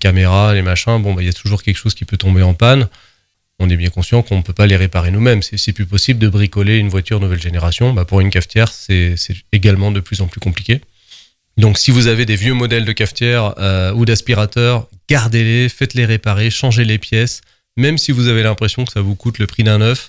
caméras, les machins, il y a toujours quelque chose qui peut tomber en panne. On est bien conscient qu'on ne peut pas les réparer nous-mêmes. C'est plus possible de bricoler une voiture nouvelle génération. Pour une cafetière, c'est également de plus en plus compliqué. Donc, si vous avez des vieux modèles de cafetière ou d'aspirateur, gardez-les, faites-les réparer, changez les pièces. Même si vous avez l'impression que ça vous coûte le prix d'un neuf,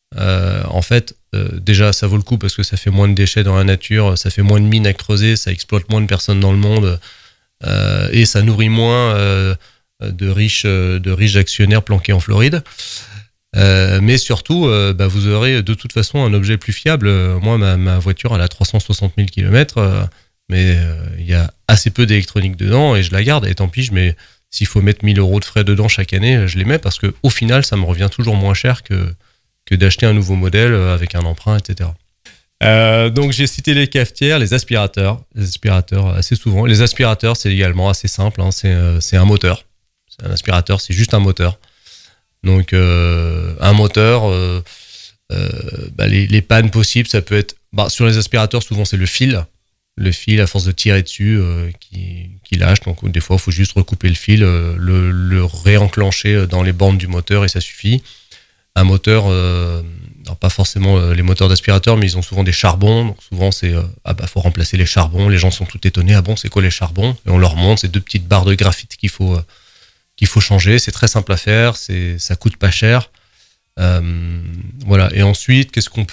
déjà, ça vaut le coup parce que ça fait moins de déchets dans la nature, ça fait moins de mines à creuser, ça exploite moins de personnes dans le monde et ça nourrit moins de riches actionnaires planqués en Floride. Mais surtout, vous aurez de toute façon un objet plus fiable. Moi, ma voiture, elle a 360 000 km, mais il y a assez peu d'électronique dedans et je la garde. Et tant pis, mais s'il faut mettre 1 000 € de frais dedans chaque année, je les mets parce qu'au final, ça me revient toujours moins cher que d'acheter un nouveau modèle avec un emprunt, etc. Donc j'ai cité les cafetières, les aspirateurs assez souvent. Les aspirateurs, c'est également assez simple, hein, c'est un moteur. Un aspirateur, c'est juste un moteur. Donc un moteur, les pannes possibles, ça peut être... sur les aspirateurs, souvent c'est le fil. Le fil, à force de tirer dessus, qui lâche. Donc des fois, il faut juste recouper le fil, le réenclencher dans les bandes du moteur et ça suffit. Un moteur, pas forcément les moteurs d'aspirateur, mais ils ont souvent des charbons. Donc souvent, c'est faut remplacer les charbons. Les gens sont tout étonnés. Ah bon, c'est quoi les charbons? Et on leur montre ces 2 petites barres de graphite qu'il faut changer. C'est très simple à faire. Ça coûte pas cher. Voilà. Et ensuite, qu'est-ce qu'on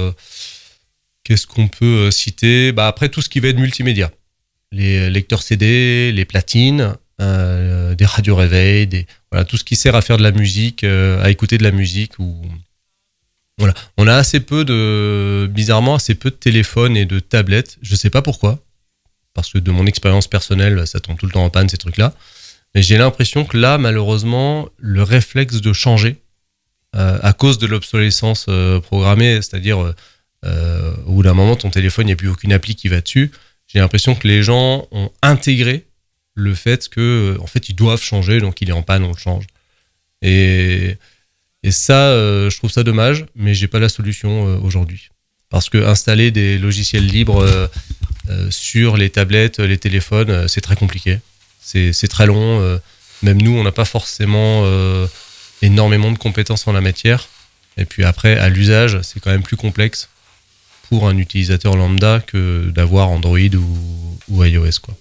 peut citer? Après, tout ce qui va être multimédia. Les lecteurs CD, les platines, des radios réveils, tout ce qui sert à faire de la musique, à écouter de la musique. Voilà. On a bizarrement, assez peu de téléphones et de tablettes. Je sais pas pourquoi. Parce que de mon expérience personnelle, ça tombe tout le temps en panne, ces trucs-là. Mais j'ai l'impression que là, malheureusement, le réflexe de changer, à cause de l'obsolescence programmée, c'est-à-dire au bout d'un moment, ton téléphone, il n'y a plus aucune appli qui va dessus. J'ai l'impression que les gens ont intégré le fait que, en fait, ils doivent changer, donc il est en panne, on le change. Et ça, je trouve ça dommage, mais j'ai pas la solution aujourd'hui. Parce que installer des logiciels libres sur les tablettes, les téléphones, c'est très compliqué. C'est très long. Même nous, on n'a pas forcément énormément de compétences en la matière. Et puis après, à l'usage, c'est quand même plus complexe pour un utilisateur lambda que d'avoir Android ou iOS, quoi.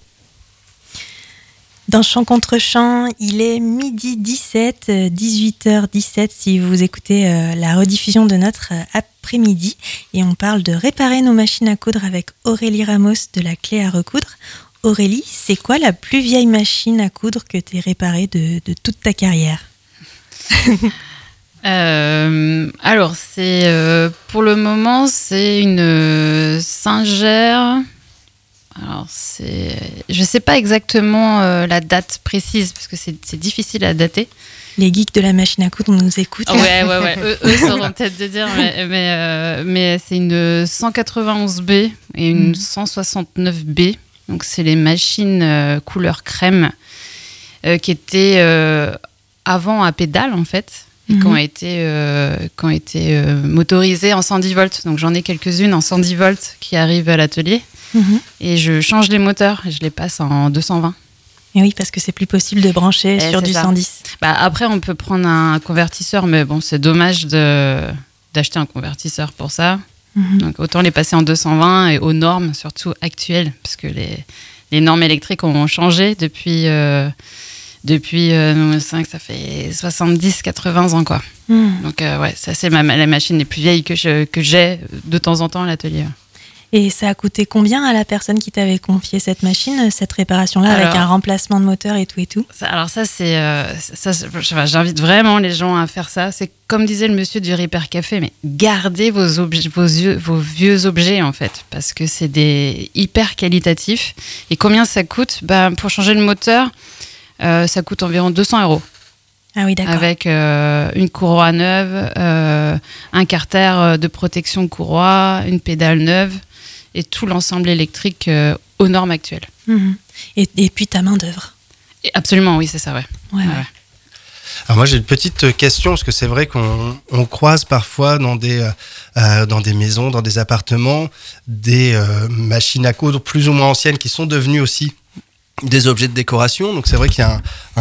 Dans Chant contre Chant, il est 12h17, 18h17 si vous écoutez la rediffusion de notre après-midi. Et on parle de réparer nos machines à coudre avec Aurélie Ramos de la Clé à recoudre. Aurélie, c'est quoi la plus vieille machine à coudre que tu aies réparée de toute ta carrière? Alors, pour le moment, c'est une Singer. Alors, je sais pas exactement la date précise parce que c'est difficile à dater. Les geeks de la machine à coudre nous écoutent. Ouais. Eux sauront peut-être de dire, mais c'est une 191B et une 169B. Donc, c'est les machines couleur crème qui étaient avant à pédale, en fait, et qui ont été motorisées en 110 volts. Donc, j'en ai quelques-unes en 110 volts qui arrivent à l'atelier. Et je change les moteurs et je les passe en 220. Et oui, parce que c'est plus possible de brancher sur du 110. Après, on peut prendre un convertisseur, mais bon, c'est dommage d'acheter un convertisseur pour ça. Donc, autant les passer en 220 et aux normes, surtout actuelles, parce que les normes électriques ont changé depuis ça fait 70-80 ans, quoi. Donc, ça, c'est la machine les plus vieilles que j'ai de temps en temps à l'atelier. Et ça a coûté combien à la personne qui t'avait confié cette machine, cette réparation-là, avec un remplacement de moteur et tout? J'invite vraiment les gens à faire ça. C'est comme disait le monsieur du Repair Café, mais gardez vos vieux objets, en fait, parce que c'est hyper qualitatifs. Et combien ça coûte? Pour changer le moteur, ça coûte environ 200 €. Ah oui, d'accord. Avec une courroie neuve, un carter de protection de courroie, une pédale neuve et tout l'ensemble électrique aux normes actuelles. Et puis ta main d'œuvre. Absolument, oui, c'est ça, ouais. Alors moi j'ai une petite question, parce que c'est vrai qu'on croise parfois dans des maisons, dans des appartements, des machines à coudre plus ou moins anciennes qui sont devenues aussi des objets de décoration. Donc c'est vrai qu'il y a un